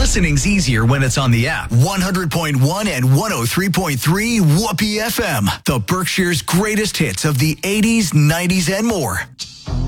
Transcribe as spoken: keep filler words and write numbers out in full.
Listening's easier when it's on the app. one hundred point one and one oh three point three Whoopee F M. The Berkshire's greatest hits of the eighties, nineties, and more.